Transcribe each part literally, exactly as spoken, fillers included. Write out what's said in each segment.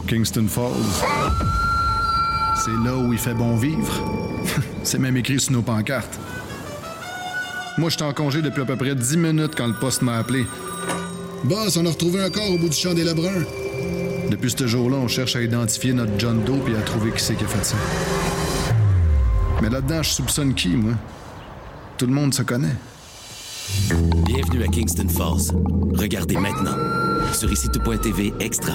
Kingston Falls. C'est là où il fait bon vivre. C'est même écrit sur nos pancartes. Moi, j'étais en congé depuis à peu près dix minutes quand le poste m'a appelé. Boss, on a retrouvé un corps au bout du champ des Lebrun. Depuis ce jour-là, on cherche à identifier notre John Doe et à trouver qui c'est qui a fait ça. Mais là-dedans, je soupçonne qui, moi? Tout le monde se connaît. Bienvenue à Kingston Falls. Regardez maintenant sur ici tout point t v Extra.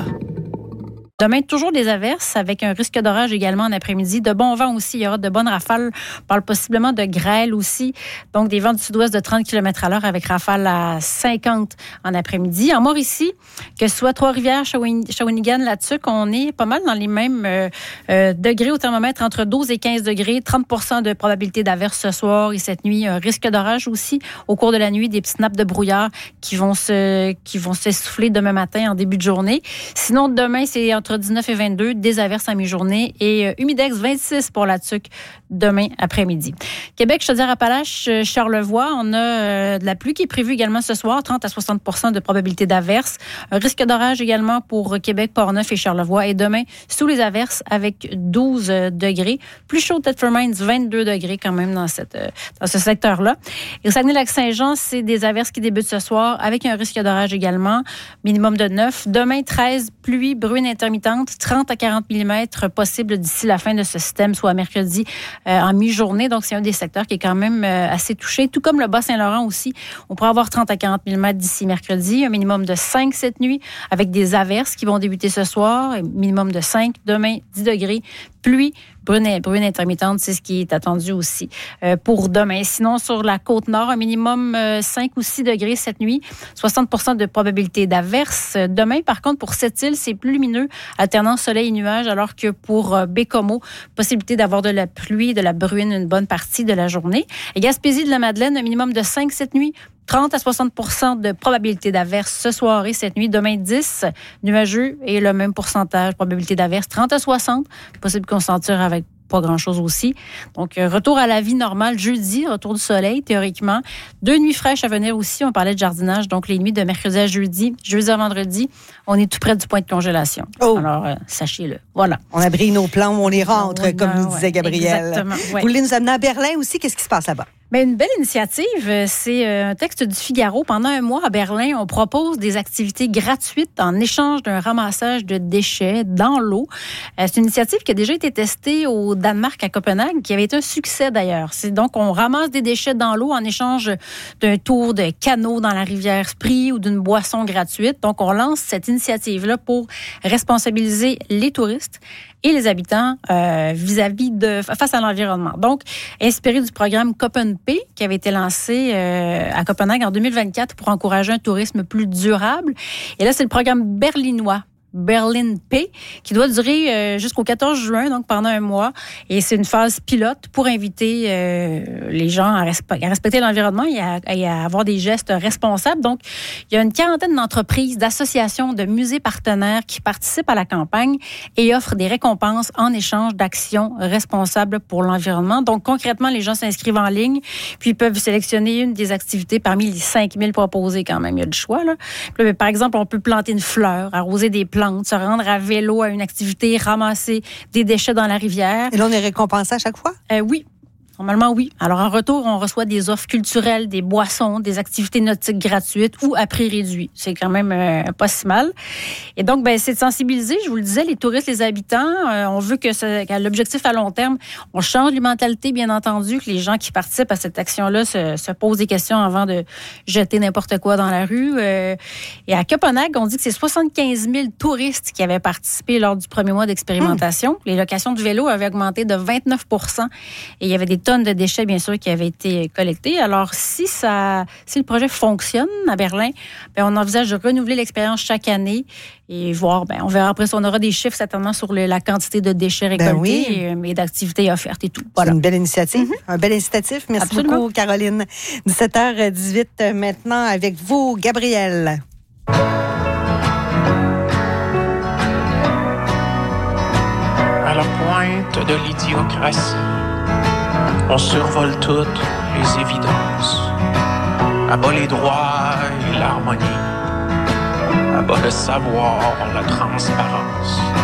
Demain, toujours des averses avec un risque d'orage également en après-midi. De bons vents aussi. Il y aura de bonnes rafales. On parle possiblement de grêle aussi. Donc, des vents du sud-ouest de trente kilomètres à l'heure avec rafales à cinquante en après-midi. En Mauricie, que ce soit Trois-Rivières, Shawin- Shawinigan, là-dessus, on est pas mal dans les mêmes euh, euh, degrés au thermomètre, entre douze et quinze degrés. trente pour cent de probabilité d'averse ce soir et cette nuit. Un risque d'orage aussi au cours de la nuit. Des petites nappes de brouillard qui vont se, qui vont s'essouffler demain matin en début de journée. Sinon, demain, c'est entre dix-neuf et vingt-deux, des averses à mi-journée et euh, humidex vingt-six pour la tuque demain après-midi. Québec, Chaudière-Appalaches, Charlevoix, on a euh, de la pluie qui est prévue également ce soir, trente à soixante pour cent de probabilité d'averse. Un risque d'orage également pour Québec, Portneuf et Charlevoix. Et demain, sous les averses avec douze degrés. Plus chaud, Thetford Mines, vingt-deux degrés quand même dans, cette, euh, dans ce secteur-là. Et au Saguenay-Lac-Saint-Jean, c'est des averses qui débutent ce soir avec un risque d'orage également, minimum de neuf. Demain, treize, pluie, bruine intermittente, trente à quarante millimètres possible d'ici la fin de ce système, soit mercredi euh, en mi-journée. Donc, c'est un des secteurs qui est quand même euh, assez touché, tout comme le Bas-Saint-Laurent aussi. On pourrait avoir trente à quarante millimètres d'ici mercredi, un minimum de cinq cette nuit, avec des averses qui vont débuter ce soir, un minimum de cinq, demain, dix degrés, pluie, brune, brune intermittente, c'est ce qui est attendu aussi euh, pour demain. Sinon, sur la Côte-Nord, un minimum euh, cinq ou six degrés cette nuit, soixante pour cent de probabilité d'averse. Demain, par contre, pour cette île, c'est plus lumineux, alternant soleil et nuages, alors que pour euh, Bécomo, possibilité d'avoir de la pluie, de la bruine une bonne partie de la journée. Et Gaspésie de la Madeleine, un minimum de cinq cette nuit, trente à soixante pour cent de probabilité d'averse ce soir et cette nuit. Demain, dix, nuageux et le même pourcentage, probabilité d'averse, trente à soixante. Possible qu'on s'en tire avec pas grand-chose aussi. Donc, retour à la vie normale jeudi, retour du soleil, théoriquement. Deux nuits fraîches à venir aussi. On parlait de jardinage. Donc, les nuits de mercredi à jeudi, jeudi à vendredi, on est tout près du point de congélation. Oh. Alors, euh, sachez-le. Voilà. On abrille nos plans, on les rentre, On comme a, nous disait ouais, Gabrielle. exactement, ouais. Vous voulez nous amener à Berlin aussi? Qu'est-ce qui se passe là-bas? Bien, une belle initiative. C'est un texte du Figaro. Pendant un mois à Berlin, on propose des activités gratuites en échange d'un ramassage de déchets dans l'eau. C'est une initiative qui a déjà été testée au Danemark, à Copenhague, qui avait été un succès d'ailleurs. C'est donc, on ramasse des déchets dans l'eau en échange d'un tour de canot dans la rivière Spree ou d'une boisson gratuite. Donc, on lance cette initiative-là pour responsabiliser les touristes et les habitants euh, vis-à-vis de face à l'environnement. Donc, inspiré du programme CopenPay qui avait été lancé euh, à Copenhague en deux mille vingt-quatre pour encourager un tourisme plus durable. Et là, c'est le programme berlinois. Berlin Pay, qui doit durer euh, jusqu'au quatorze juin, donc pendant un mois. Et c'est une phase pilote pour inviter euh, les gens à, respe- à respecter l'environnement et à, et à avoir des gestes responsables. Donc, il y a une quarantaine d'entreprises, d'associations, de musées partenaires qui participent à la campagne et offrent des récompenses en échange d'actions responsables pour l'environnement. Donc, concrètement, les gens s'inscrivent en ligne, puis ils peuvent sélectionner une des activités parmi les cinq mille proposées quand même. Il y a du choix, là. Puis, par exemple, on peut planter une fleur, arroser des plantes, se rendre à vélo à une activité, ramasser des déchets dans la rivière. Et là, on est récompensé à chaque fois? Euh, oui. Normalement, oui. Alors, en retour, on reçoit des offres culturelles, des boissons, des activités nautiques gratuites ou à prix réduit. C'est quand même euh, pas si mal. Et donc, ben, c'est de sensibiliser, je vous le disais, les touristes, les habitants. Euh, on veut que, ce, que l'objectif à long terme, on change les mentalités, bien entendu, que les gens qui participent à cette action-là se, se posent des questions avant de jeter n'importe quoi dans la rue. Euh, et à Copenhague, on dit que c'est soixante-quinze mille touristes qui avaient participé lors du premier mois d'expérimentation. Mmh. Les locations de vélos avaient augmenté de vingt-neuf pour cent et il y avait des tonnes de déchets, bien sûr, qui avaient été collectés. Alors, si ça, si le projet fonctionne à Berlin, bien, on envisage de renouveler l'expérience chaque année et voir, bien, on verra après si on aura des chiffres certainement sur le, la quantité de déchets récoltés ben oui. et, et d'activités offertes et tout. Voilà. C'est une belle initiative, mm-hmm. un bel incitatif. Merci Absolument. beaucoup, Caroline. dix-sept heures dix-huit maintenant avec vous, Gabrielle. À la pointe de l'idiocratie, on survole toutes les évidences. À bas les droits et l'harmonie. À bas le savoir, la transparence.